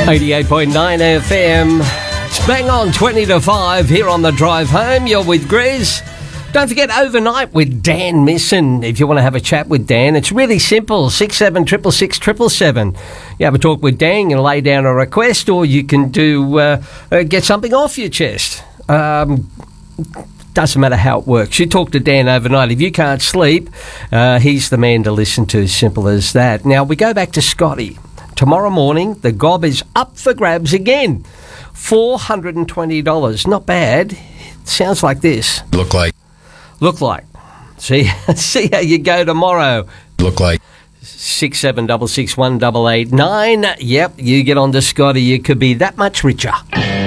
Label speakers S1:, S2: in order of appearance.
S1: 88.9 FM. It's bang on 20 to 5 here on the drive home. You're with Grizz. Don't forget overnight with Dan Misson. If you want to have a chat with Dan, it's really simple. 67666777. You have a talk with Dan, you lay down a request, or you can do get something off your chest. Doesn't matter how it works. You talk to Dan overnight. If you can't sleep, he's the man to listen to. Simple as that. Now, we go back to Scotty. Tomorrow morning, the gob is up for grabs again. $420. Not bad. Sounds like this.
S2: Look like.
S1: See how you go tomorrow.
S2: Look like.
S1: 67661889. Yep, you get on to Scotty. You could be that much richer.